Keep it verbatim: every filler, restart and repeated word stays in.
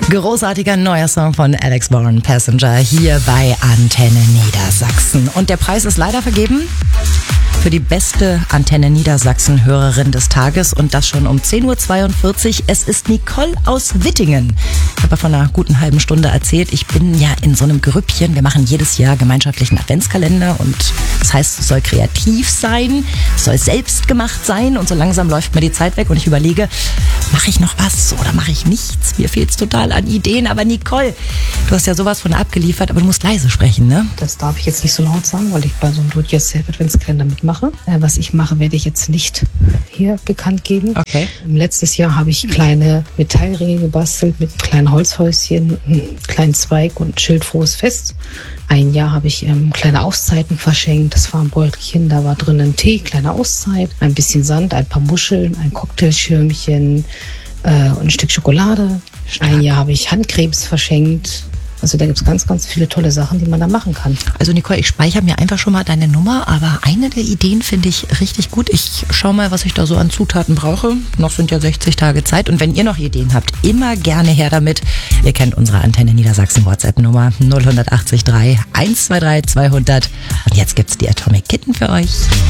Großartiger neuer Song von Alex Warren, Passenger, hier bei Antenne Niedersachsen. Und der Preis ist leider vergeben für die beste Antenne Niedersachsen-Hörerin des Tages und das schon um zehn Uhr zweiundvierzig. Es ist Nicole aus Wittingen. Ich habe ja vor einer guten halben Stunde erzählt, ich bin ja in so einem Grüppchen. Wir machen jedes Jahr gemeinschaftlichen Adventskalender und das heißt, es soll kreativ sein, es soll selbst gemacht sein und so langsam läuft mir die Zeit weg und ich überlege, mache ich noch was oder mache ich nichts? Mir fehlt es total an Ideen, aber Nicole, du hast ja sowas von abgeliefert, aber du musst leise sprechen, ne? Das darf ich jetzt nicht so laut sagen, weil ich bei so einem Do-it-yourself-Adventskalender mitmache. Was ich mache, werde ich jetzt nicht hier bekannt geben. Okay. Letztes Jahr habe ich kleine Metallringe gebastelt mit kleinen Holzhäuschen, einem kleinen Zweig und ein Schild Frohes Fest. Ein Jahr habe ich ähm, kleine Auszeiten verschenkt. Das war ein Beutelchen, da war drin ein Tee, kleine Auszeit, ein bisschen Sand, ein paar Muscheln, ein Cocktailschirmchen äh, und ein Stück Schokolade. Stark. Ein Jahr habe ich Handcremes verschenkt. Also da gibt es ganz, ganz viele tolle Sachen, die man da machen kann. Also Nicole, ich speichere mir einfach schon mal deine Nummer, aber eine der Ideen finde ich richtig gut. Ich schaue mal, was ich da so an Zutaten brauche. Noch sind ja sechzig Tage Zeit. Und wenn ihr noch Ideen habt, immer gerne her damit. Ihr kennt unsere Antenne Niedersachsen WhatsApp-Nummer null acht drei eins zwei drei zweihundert. Und jetzt gibt's die Atomic Kitten für euch.